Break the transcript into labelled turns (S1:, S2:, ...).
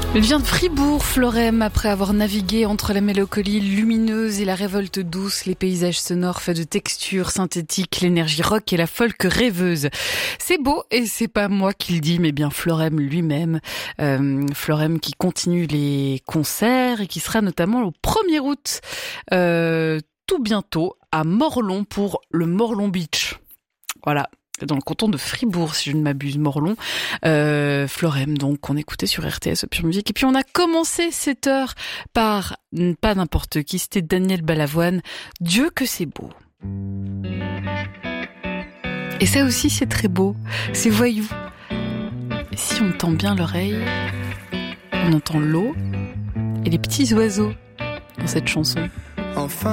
S1: Elle vient de Fribourg, Florem, après avoir navigué entre la mélancolie lumineuse et la révolte douce, les paysages sonores faits de textures synthétiques, l'énergie rock et la folk rêveuse. C'est beau et c'est pas moi qui le dis, mais bien Florem lui-même. Florem qui continue les concerts et qui sera notamment au 1er août, tout bientôt, à Morlon pour le Morlon Beach. Voilà. Dans le canton de Fribourg, si je ne m'abuse, Morlon. Florem, donc, qu'on écoutait sur RTS Pure Musique. Et puis, on a commencé cette heure par, pas n'importe qui, c'était Daniel Balavoine. Dieu que c'est beau. Et ça aussi, c'est très beau. C'est voyou. Et si on tend bien l'oreille, on entend l'eau et les petits oiseaux dans cette chanson.
S2: Enfin.